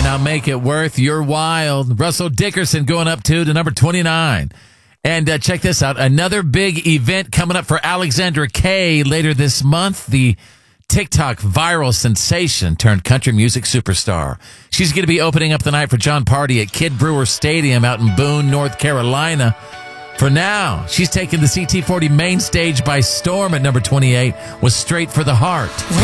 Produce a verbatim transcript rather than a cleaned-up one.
Now make it worth your while. Russell Dickerson going up two to number twenty-nine. And uh, check this out. Another big event coming up for Alexandra Kay later this month. The TikTok viral sensation turned country music superstar. She's going to be opening up the night for John Party at Kid Brewer Stadium out in Boone, North Carolina. For now, she's taking the C T forty main stage by storm at number twenty-eight with Straight for the Heart.